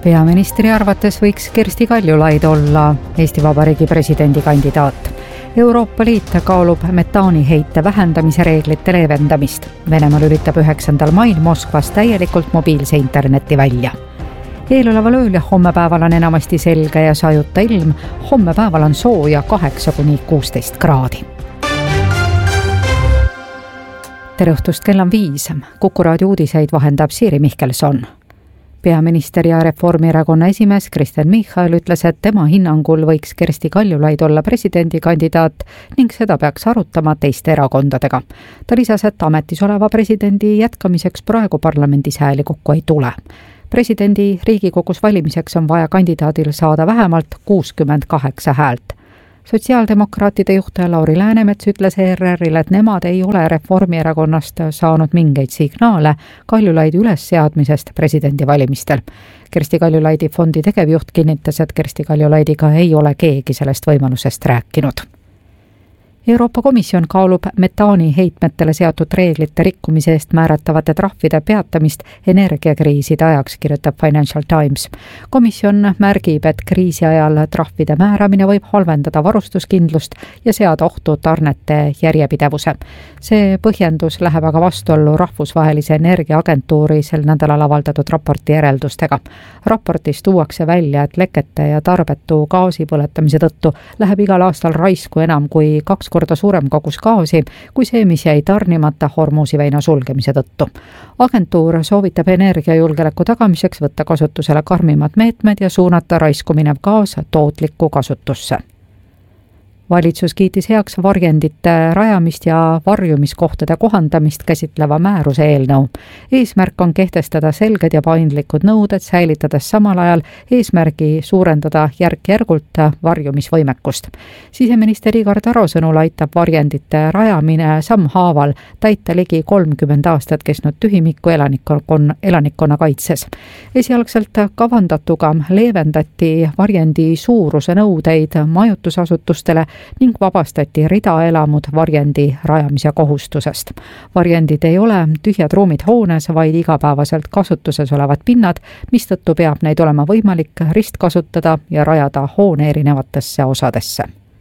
Peaministri arvates võiks Kersti Kaljulaid olla Eesti Vabariigi presidendikandidaat. Euroopa Liit kaalub metaaniheite vähendamise reeglite leevendamist. Venemaa lülitab 9. mail Moskvas täielikult mobiilse interneti välja. Eeloleval ööl ja hommepäeval on enamasti selge ja sajuta ilm. Hommepäeval on sooja 8–16 kraadi. Tere õhtust, kell on 5. Kuku raadio uudiseid vahendab Siiri Mihkelson. Peaminister ja Reformierakonna esimees Kristen Michal ütles, et tema hinnangul võiks Kersti Kaljulaid olla presidendikandidaat ning seda peaks arutama teiste erakondadega. Ta lisas, et ametis oleva presidendi jätkamiseks praegu parlamendis hääli kokku ei tule. Presidendi Riigikogus valimiseks on vaja kandidaadil saada vähemalt 68 häält. Sotsiaaldemokraatide juht Lauri Läänemets ütles ERR-ile, et nemad ei ole Reformierakonnast saanud mingeid signaale Kaljulaidi ülesseadmisest presidendivalimistel. Kersti Kaljulaidi fondi tegevjuht kinnitas, et Kersti Kaljulaidiga ei ole keegi sellest võimalusest rääkinud. Euroopa Komisjon kaalub metaani heitmetele seatud reeglite rikkumise eest määratavate trahvide peatamist energiakriiside ajaks, kirjutab Financial Times. Komisjon märgib, et kriisi ajal trahvide määramine võib halvendada varustuskindlust ja seada ohtu tarnete järjepidevuse. See põhjendus läheb aga vastuollu Rahvusvahelise Energiaagentuuri sel nädalal avaldatud raporti järeldustega. Raportis tuuakse välja, et lekete ja tarbetu gaasi põletamise tõttu läheb igal aastal raisku enam kui 2 korda suurem kogus gaasi kui see, mis jäi tarnimata Hormuzi väina sulgemise tõttu. Agentuur soovitab energiajulgeoleku tagamiseks võtta kasutusele karmimad meetmed ja suunata raisku minev gaas tootlikku kasutusse. Valitsus kiitis heaks varjendite rajamist ja varjumiskohtade kohandamist käsitleva määruse eelnõu. Eesmärk on kehtestada selged ja paindlikud nõuded, säilitades samal ajal eesmärgi suurendada järk-järgult varjumisvõimekust. Siseminister Igor Taro sõnul aitab varjendite rajamine sammhaaval täita ligi 30 aastat kestnud tühimikku elanikkonna kaitses. Esialgselt kavandatuga leevendati varjendi suuruse nõudeid majutusasutustele ning vabastati ridaelamud varjendi rajamise kohustusest. Varjendid ei ole tühjad ruumid hoones, vaid igapäevaselt kasutuses olevad pinnad, mistõttu peab neid olema võimalik ristkasutada ja rajada hoone erinevatesse osadesse.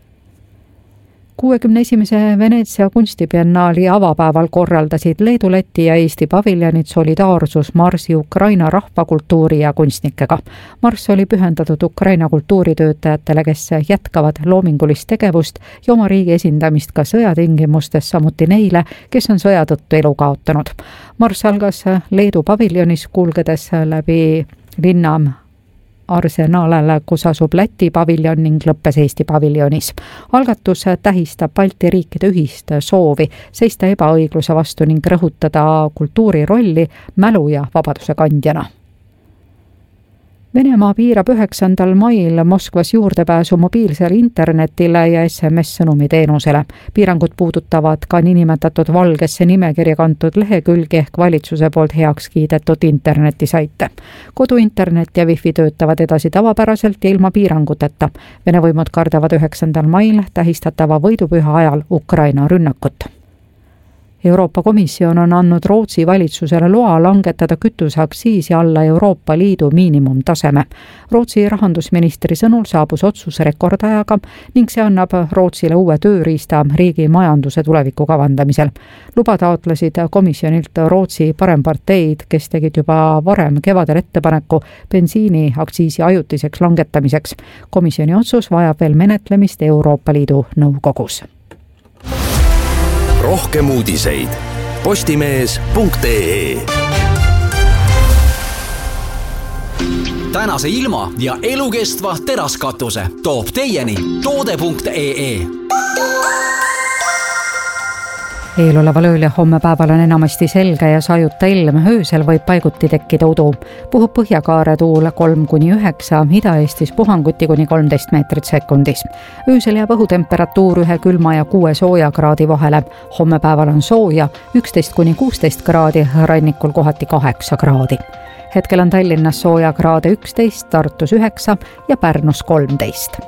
61. Veneetsia kunstibiennaali avapäeval korraldasid Leedu, Läti ja Eesti paviljonid solidaarsus marssi Ukraina rahvakultuuri ja kunstnikega. Marss oli pühendatud Ukraina kultuuritöötajatele, kes jätkavad loomingulist tegevust ja oma riigi esindamist ka sõjatingimustes, samuti neile, kes on sõja tõttu elu kaotanud. Marss algas Leedu paviljonis, kulgedes läbi linna Arsenalele, kus asub Läti paviljon ning lõppes Eesti paviljonis. Algatus tähistab Balti riikide ühist soovi seista ebaõigluse vastu ning rõhutada kultuuri rolli mälu ja vabaduse kandjana. Venemaa piirab 9. mail Moskvas juurdepääsu mobiilsele internetile ja SMS-sõnumi teenusele. Piirangud puudutavad ka niinimetatud valgesse nimekirja kantud lehekülgi ehk valitsuse poolt heaks kiidetud internetisaite. Koduinternet ja wifi töötavad edasi tavapäraselt ja ilma piiranguteta. Vene võimud kardavad 9. mail tähistatava võidupüha ajal Ukraina rünnakut. Euroopa Komisjon on andnud Rootsi valitsusele loa langetada kütuseaktsiisi alla Euroopa Liidu miinimumtaseme. Rootsi rahandusministri sõnul saabus otsus rekordajaga ning see annab Rootsile uue tööriista riigi majanduse tuleviku kavandamisel. Luba taotlesid komisjonilt Rootsi paremparteid, kes tegid juba varem kevadel ettepaneku bensiini aktsiisi ajutiseks langetamiseks. Komisjoni otsus vajab veel menetlemist Euroopa Liidu nõukogus. Rohkem uudiseid postimees.ee. Tänase ilma ja elukestva teraskatuse toob teieni toode.ee. Eeloleval ööl ja hommepäeval on enamasti selge ja sajuta ilm, öösel võib paiguti tekkida udu. Puhub põhjakaare tuul 3–9, Ida-Eestis puhanguti kuni 13 meetrit sekundis. Öösel jääb õhutemperatuur 1 külma ja 6 sooja kraadi vahele. Hommepäeval on sooja 11–16 kraadi, rannikul kohati 8 kraadi. Hetkel on Tallinnas sooja kraade 11, Tartus 9 ja Pärnus 13.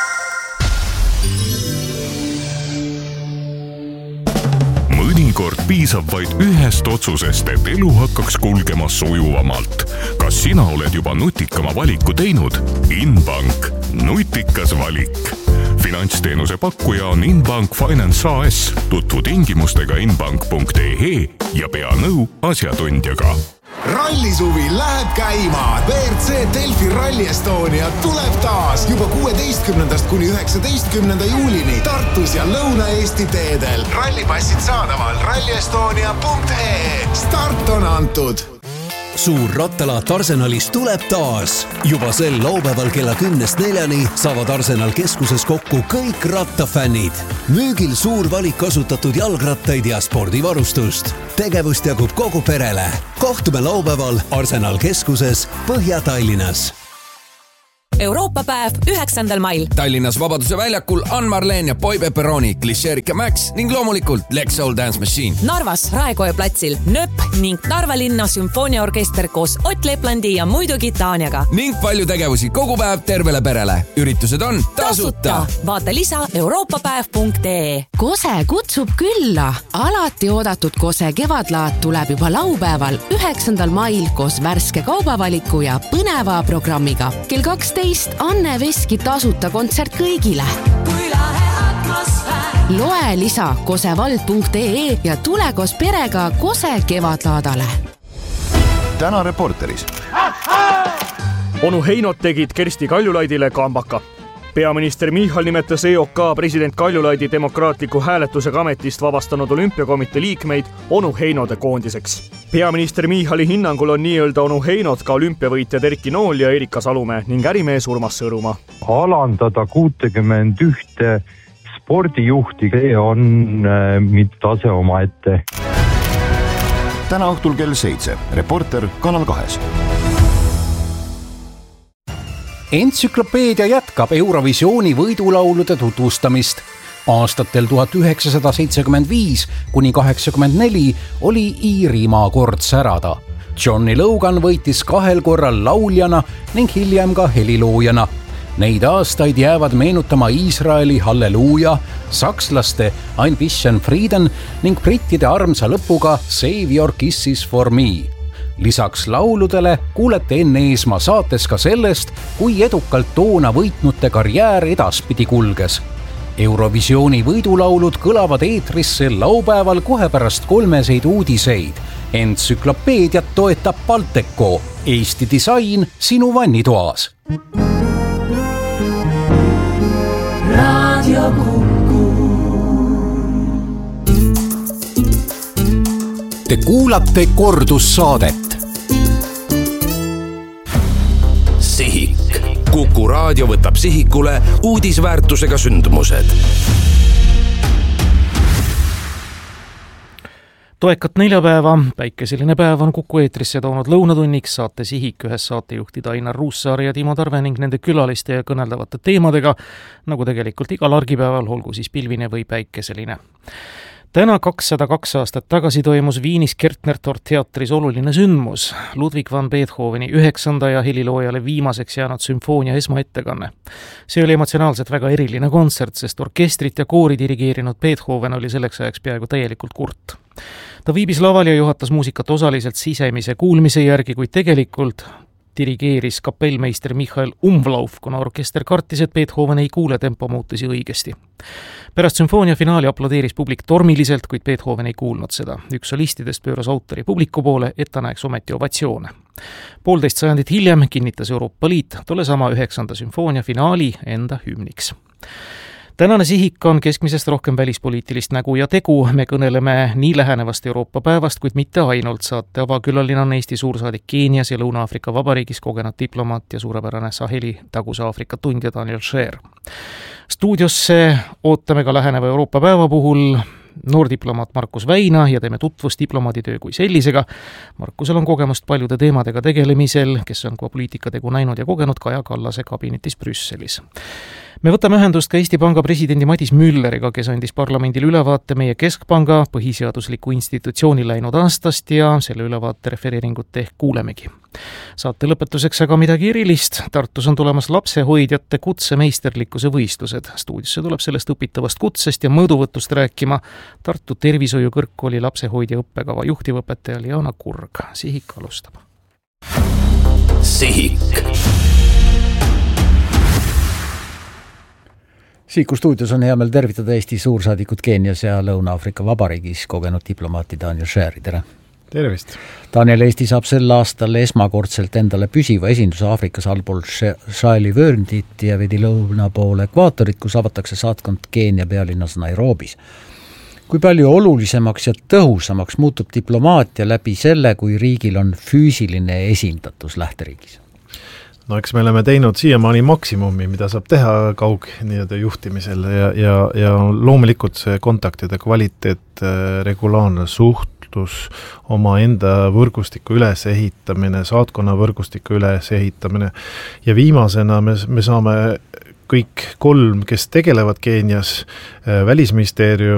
Mõnikord piisab vaid ühest otsusest, et elu hakkaks kulgema sujuvamalt. Kas sina oled juba nutikama valiku teinud? Inbank. Nutikas valik. Finantsteenuse pakkuja on Inbank Finance AS. Tutvu tingimustega inbank.ee ja pea nõu asjatundjaga. Rallisuvi läheb käima. WRC Delfi Rally Estonia tuleb taas juba 16. kuni 19. juulini Tartus ja Lõuna-Eesti teedel. Rallipassid saadaval rallyestonia.ee. Start on antud. Suur rattalaat Arsenalis tuleb taas. Juba sel laupäeval kella 10-4 saavad Arsenal keskuses kokku kõik rattafännid. Müügil suur valik kasutatud jalgrattaid ja spordivarustust. Tegevust jagub kogu perele. Kohtume laupäeval Arsenal keskuses Põhja-Tallinnas. Euroopa päev 9. mail. Tallinnas Vabaduse väljakul Ann Marleen ja Boy Pepperoni, Klišerika Max ning loomulikult Lex Soul Dance Machine. Narvas Raekoja platsil Nöpp ning Narva linna sümfooniaorkester koos Ott Leplandi ja muidugi Taaniaga. Ning palju tegevusi kogu päev tervele perele. Üritused on tasuta. Vaata lisa euroopapäev.ee. Kose kutsub külla. Alati oodatud Kose kevadlaat tuleb juba laupäeval 9. mail koos värske kaubavaliku ja põneva programmiga. Kell 12 Anne Veski tasuta kontsert kõigile. Loe lisa kosevald.ee ja tule koos perega Kose kevadlaadale. Täna Reporteris. Onu Heinot tegid Kersti Kaljulaidile kambaka. Peaminister Michal nimetas EOK president Kaljulaidi demokraatliku hääletusega ametist vabastanud olümpiakomitee liikmeid Onu Heinode koondiseks. Peaminister Michali hinnangul on nii-öelda Onu Heinod ka olümpiavõitjad Erki Nool ja Erika Salumäe ning ärimees Urmas Sõõrumaa. Alandada 61 spordijuhti, see on tase omaette. Täna õhtul kell 7. Reporter Kanal 2. Entsüklopeedia jätkab Eurovisiooni võidulaulude tutvustamist. Aastatel 1975 kuni 84 oli Iirimaa kord särada. Johnny Logan võitis 2 korral lauljana ning hiljem ka heliloojana. Neid aastaid jäävad meenutama Iisraeli Halleluuja, sakslaste Ein bisschen Frieden ning brittide armsa lõpuga Save Your Kisses for Me. Lisaks lauludele kuulete Enn Eesmaa saates ka sellest, kui edukalt toona võitnute karjäär edaspidi kulges. Eurovisiooni võidulaulud kõlavad eetrisse laupäeval kohe pärast 3 uudiseid. Entsüklopeediat toetab Balteco, Eesti disain sinu vannitoas. Radio Kuku. Te kuulate kordussaadet. Sihik. Kuku raadio võtab sihikule uudisväärtusega sündmused. Toekat neljapäeva, päikeseline päev on Kuku eetrisse toonud lõunatunniks saate Sihik ühes saatejuhtida Ainar Ruussaar ja Timo Tarve ning nende külaliste ja kõneldavate teemadega, nagu tegelikult igal argipäeval, olgu siis pilvine või päikeseline. Täna 202 aastat tagasi toimus Viinis Kertner-Tort teatris oluline sündmus, Ludwig van Beethoveni 9. ja heliloojale viimaseks jäänud sümfoonia esmaettekanne. See oli emotsionaalselt väga eriline kontsert, sest orkestrit ja koori dirigeerinud Beethoven oli selleks ajaks peaaegu täielikult kurt. Ta viibis laval ja juhatas muusikat osaliselt sisemise kuulmise järgi, kuid tegelikult dirigeeris kapellmeister Michael Umlauf, kuna orkester kartis, et Beethoven ei kuule tempomuutusi õigesti. Pärast sümfoonia finaali aplodeeris publik tormiliselt, kuid Beethoven ei kuulnud seda. Üks solistidest pööras autori publiku poole, et ta näeks ometi ovatsioone. 1,5 sajandit hiljem kinnitas Euroopa Liit tolle sama 9. sümfoonia finaali enda hümniks. Tänane Sihik on keskmisest rohkem välispoliitilist nägu ja tegu. Me kõneleme nii lähenevast Euroopa päevast, kuid mitte ainult. Saate avakülaline on Eesti suursaadik Keenias ja Lõuna-Aafrika Vabariigis kogenud diplomaat ja suurepärane Saheli Taguse Aafrika tundja Daniel Scheer. Stuudiosse ootame ka läheneva Euroopa päeva puhul noordiplomaat Markus Väina ja teeme tutvust diplomaaditöö kui sellisega. Markusel on kogemust paljude teemadega tegelemisel, kes on ka poliitikategu näinud ja kogenud Kaja Kallase kabinetis Brüsselis. Me võtame ühendust ka Eesti Panga presidendi Madis Mülleriga, kes andis parlamendil ülevaate meie Keskpanga põhiseadusliku institutsiooni läinud aastast ja selle ülevaate refereeringut ehk kuulemegi. Saate lõpetuseks aga midagi erilist. Tartus on tulemas lapsehoidjate kutsemeisterlikkuse võistlused. Stuudiosse tuleb sellest õpitavast kutsest ja mõõduvõtust rääkima Tartu Tervishoiu Kõrgkooli lapsehoidja õppekava juhtivõpetaja Liana Kurg. Sihik alustab. Sihik. Sihiku stuudios on hea meel tervitada Eesti suursaadikut Keenias ja Lõuna-Afrika Vabariigis kogenud diplomaati Daniel Scheri, tere! Tervist! Daniel, Eesti saab sel aastal esmakordselt endale püsiva esinduse Aafrikas allpool Saheli vööndit ja veidi lõuna poole ekvaatorit, kus avatakse saatkond Keenia pealinnas Nairobis. Kui palju olulisemaks ja tõhusamaks muutub diplomaatia läbi selle, kui riigil on füüsiline esindatus lähteriigis? No eks me oleme teinud siiamaani maksimumi, mida saab teha nii-öelda juhtimisel ja loomulikult see kontaktide kvaliteet, regulaarne suhtlus, oma enda võrgustiku ülesehitamine, saatkonna võrgustiku ülesehitamine ja viimasena me saame kõik 3, kes tegelevad Keenias, Välisministeerium,